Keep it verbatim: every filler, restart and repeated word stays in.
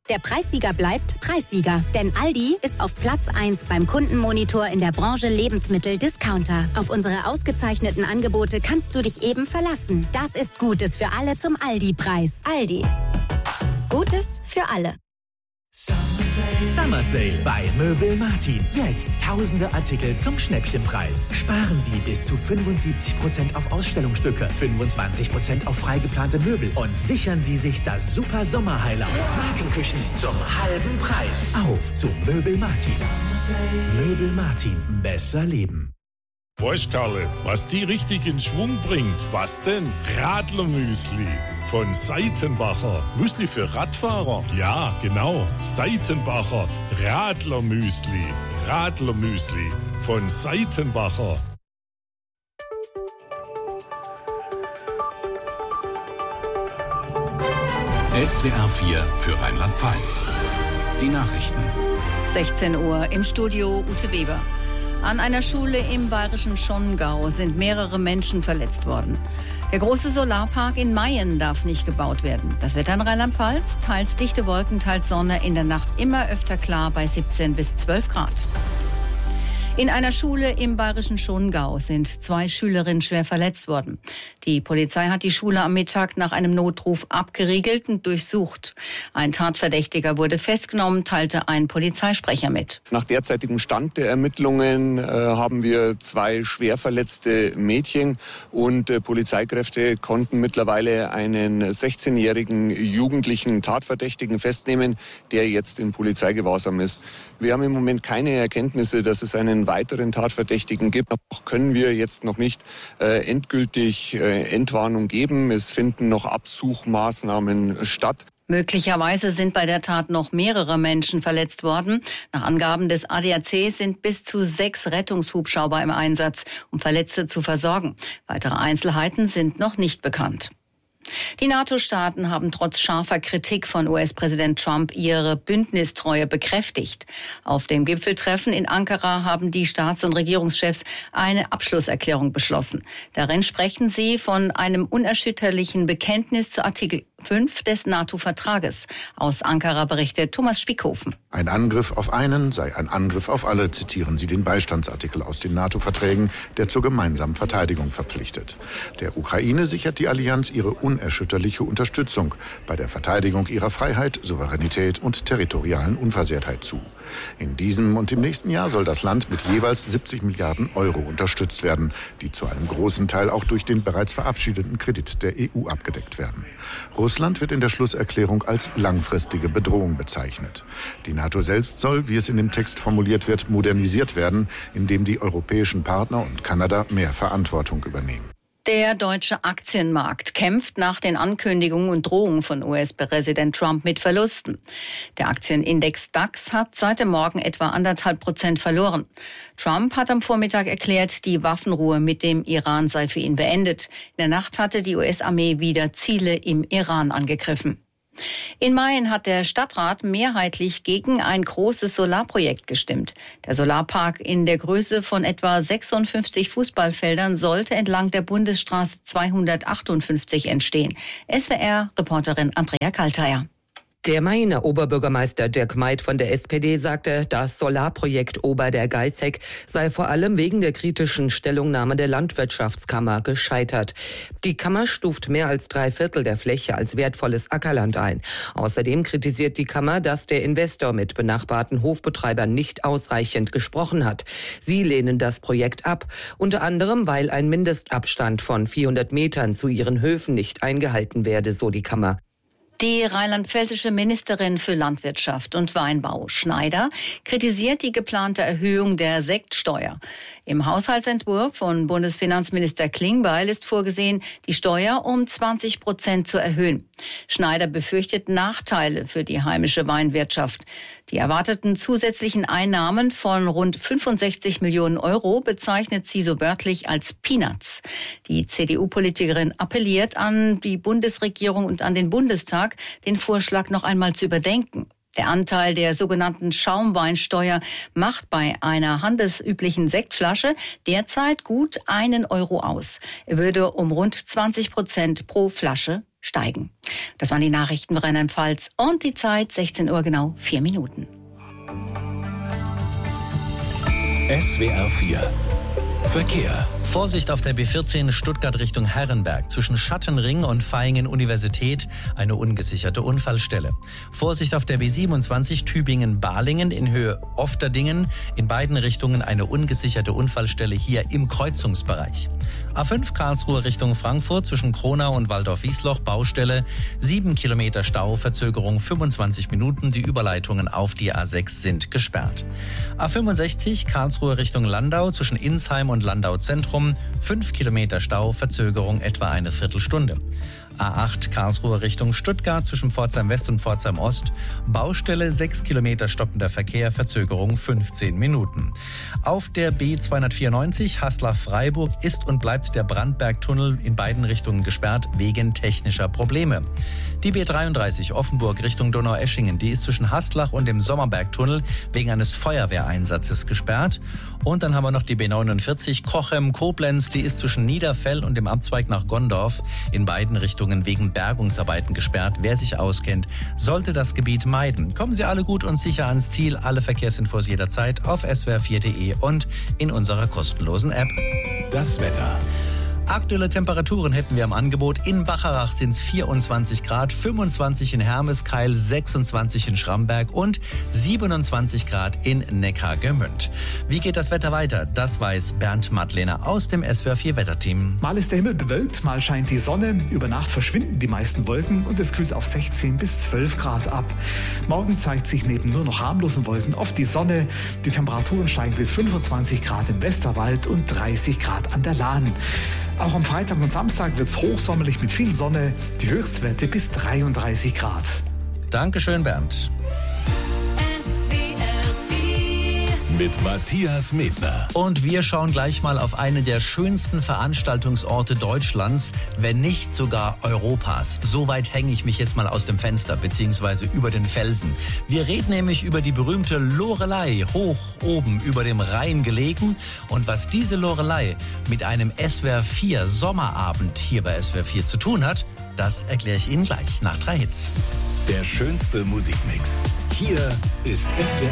Der Preissieger bleibt Preissieger, denn Aldi ist auf Platz eins beim Kundenmonitor in der Branche Lebensmittel-Discounter. Auf unsere ausgezeichneten Angebote kannst du dich eben verlassen. Das ist Gutes für alle zum Aldi-Preis. Aldi. Gutes für alle. Summer Sale bei Möbel Martin. Jetzt tausende Artikel zum Schnäppchenpreis. Sparen Sie bis zu fünfundsiebzig Prozent auf Ausstellungsstücke, fünfundzwanzig Prozent auf freigeplante Möbel und sichern Sie sich das super Sommer-Highlight. Markenküchen zum halben Preis. Auf zu Möbel Martin. Möbel Martin. Besser leben. Weißt Karle, was die richtig in Schwung bringt? Was denn? Radlermüsli von Seitenbacher. Müsli für Radfahrer? Ja, genau. Seitenbacher Radlermüsli. Radlermüsli von Seitenbacher. S W R vier für Rheinland-Pfalz. Die Nachrichten. sechzehn Uhr im Studio Ute Weber. An einer Schule im bayerischen Schongau sind mehrere Menschen verletzt worden. Der große Solarpark in Mayen darf nicht gebaut werden. Das Wetter in Rheinland-Pfalz, teils dichte Wolken, teils Sonne, in der Nacht immer öfter klar bei siebzehn bis zwölf Grad. In einer Schule im bayerischen Schongau sind zwei Schülerinnen schwer verletzt worden. Die Polizei hat die Schule am Mittag nach einem Notruf abgeriegelt und durchsucht. Ein Tatverdächtiger wurde festgenommen, teilte ein Polizeisprecher mit. Nach derzeitigem Stand der Ermittlungen äh, haben wir zwei schwer verletzte Mädchen und äh, Polizeikräfte konnten mittlerweile einen sechzehnjährigen jugendlichen Tatverdächtigen festnehmen, der jetzt in Polizeigewahrsam ist. Wir haben im Moment keine Erkenntnisse, dass es einen weiteren Tatverdächtigen gibt. Auch können wir jetzt noch nicht äh, endgültig äh, Entwarnung geben. Es finden noch Absuchmaßnahmen statt. Möglicherweise sind bei der Tat noch mehrere Menschen verletzt worden. Nach Angaben des A D A C sind bis zu sechs Rettungshubschrauber im Einsatz, um Verletzte zu versorgen. Weitere Einzelheiten sind noch nicht bekannt. Die NATO-Staaten haben trotz scharfer Kritik von U S-Präsident Trump ihre Bündnistreue bekräftigt. Auf dem Gipfeltreffen in Ankara haben die Staats- und Regierungschefs eine Abschlusserklärung beschlossen. Darin sprechen sie von einem unerschütterlichen Bekenntnis zu Artikel fünf des NATO-Vertrages. Aus Ankara berichtet Thomas Spiekhofen. Ein Angriff auf einen sei ein Angriff auf alle, zitieren sie den Beistandsartikel aus den NATO-Verträgen, der zur gemeinsamen Verteidigung verpflichtet. Der Ukraine sichert die Allianz ihre unerschütterliche Unterstützung bei der Verteidigung ihrer Freiheit, Souveränität und territorialen Unversehrtheit zu. In diesem und im nächsten Jahr soll das Land mit jeweils siebzig Milliarden Euro unterstützt werden, die zu einem großen Teil auch durch den bereits verabschiedeten Kredit der E U abgedeckt werden. Russland wird in der Schlusserklärung als langfristige Bedrohung bezeichnet. Die NATO selbst soll, wie es in dem Text formuliert wird, modernisiert werden, indem die europäischen Partner und Kanada mehr Verantwortung übernehmen. Der deutsche Aktienmarkt kämpft nach den Ankündigungen und Drohungen von U S-Präsident Trump mit Verlusten. Der Aktienindex DAX hat seit dem Morgen etwa anderthalb Prozent verloren. Trump hat am Vormittag erklärt, die Waffenruhe mit dem Iran sei für ihn beendet. In der Nacht hatte die U S-Armee wieder Ziele im Iran angegriffen. In Mayen hat der Stadtrat mehrheitlich gegen ein großes Solarprojekt gestimmt. Der Solarpark in der Größe von etwa sechsundfünfzig Fußballfeldern sollte entlang der Bundesstraße zweihundertachtundfünfzig entstehen. S W R-Reporterin Andrea Kalteier. Der Mayener Oberbürgermeister Dirk Meid von der S P D sagte, das Solarprojekt Ober der Geißeck sei vor allem wegen der kritischen Stellungnahme der Landwirtschaftskammer gescheitert. Die Kammer stuft mehr als drei Viertel der Fläche als wertvolles Ackerland ein. Außerdem kritisiert die Kammer, dass der Investor mit benachbarten Hofbetreibern nicht ausreichend gesprochen hat. Sie lehnen das Projekt ab, unter anderem, weil ein Mindestabstand von vierhundert Metern zu ihren Höfen nicht eingehalten werde, so die Kammer. Die rheinland-pfälzische Ministerin für Landwirtschaft und Weinbau, Schneider, kritisiert die geplante Erhöhung der Sektsteuer. Im Haushaltsentwurf von Bundesfinanzminister Klingbeil ist vorgesehen, die Steuer um zwanzig Prozent zu erhöhen. Schneider befürchtet Nachteile für die heimische Weinwirtschaft. Die erwarteten zusätzlichen Einnahmen von rund fünfundsechzig Millionen Euro bezeichnet sie so wörtlich als Peanuts. Die C D U-Politikerin appelliert an die Bundesregierung und an den Bundestag, den Vorschlag noch einmal zu überdenken. Der Anteil der sogenannten Schaumweinsteuer macht bei einer handelsüblichen Sektflasche derzeit gut einen Euro aus. Er würde um rund zwanzig Prozent pro Flasche steigen. Das waren die Nachrichten für Rheinland-Pfalz und die Zeit, sechzehn Uhr genau, vier Minuten. S W R vier Verkehr. Vorsicht auf der B vierzehn Stuttgart Richtung Herrenberg. Zwischen Schattenring und Vaihingen Universität eine ungesicherte Unfallstelle. Vorsicht auf der B siebenundzwanzig Tübingen-Balingen in Höhe Ofterdingen. In beiden Richtungen eine ungesicherte Unfallstelle hier im Kreuzungsbereich. A fünf Karlsruhe Richtung Frankfurt zwischen Kronau und Waldorf-Wiesloch Baustelle. Sieben Kilometer Stau, Verzögerung fünfundzwanzig Minuten. Die Überleitungen auf die A sechs sind gesperrt. A fünfundsechzig Karlsruhe Richtung Landau zwischen Insheim und Landau Zentrum. Fünf Kilometer Stau, Verzögerung etwa eine Viertelstunde. A acht Karlsruhe Richtung Stuttgart zwischen Pforzheim West und Pforzheim Ost. Baustelle sechs Kilometer stockender Verkehr, Verzögerung fünfzehn Minuten. Auf der B zweihundertvierundneunzig Haslach-Freiburg ist und bleibt der Brandbergtunnel in beiden Richtungen gesperrt wegen technischer Probleme. Die B dreiunddreißig Offenburg Richtung Donaueschingen, die ist zwischen Haslach und dem Sommerbergtunnel wegen eines Feuerwehreinsatzes gesperrt. Und dann haben wir noch die B neunundvierzig Cochem-Koblenz, die ist zwischen Niederfell und dem Abzweig nach Gondorf in beiden Richtungen wegen Bergungsarbeiten gesperrt. Wer sich auskennt, sollte das Gebiet meiden. Kommen Sie alle gut und sicher ans Ziel. Alle Verkehrsinfos jederzeit auf s w r vier punkt d e und in unserer kostenlosen App. Das Wetter. Aktuelle Temperaturen hätten wir im Angebot. In Bacharach sind es vierundzwanzig Grad, fünfundzwanzig in Hermeskeil, sechsundzwanzig in Schramberg und siebenundzwanzig Grad in Neckargemünd. Wie geht das Wetter weiter? Das weiß Bernd Madlener aus dem S W R vier Wetterteam. Mal ist der Himmel bewölkt, mal scheint die Sonne. Über Nacht verschwinden die meisten Wolken und es kühlt auf sechzehn bis zwölf Grad ab. Morgen zeigt sich neben nur noch harmlosen Wolken oft die Sonne. Die Temperaturen steigen bis fünfundzwanzig Grad im Westerwald und dreißig Grad an der Lahn. Auch am Freitag und Samstag wird es hochsommerlich mit viel Sonne, die Höchstwerte bis dreiunddreißig Grad. Dankeschön, Bernd. Mit Matthias Medner. Und wir schauen gleich mal auf eine der schönsten Veranstaltungsorte Deutschlands, wenn nicht sogar Europas. So weit hänge ich mich jetzt mal aus dem Fenster, beziehungsweise über den Felsen. Wir reden nämlich über die berühmte Loreley, hoch oben über dem Rhein gelegen. Und was diese Loreley mit einem S W R vier Sommerabend hier bei S W R vier zu tun hat, das erkläre ich Ihnen gleich nach drei Hits. Der schönste Musikmix. Hier ist S W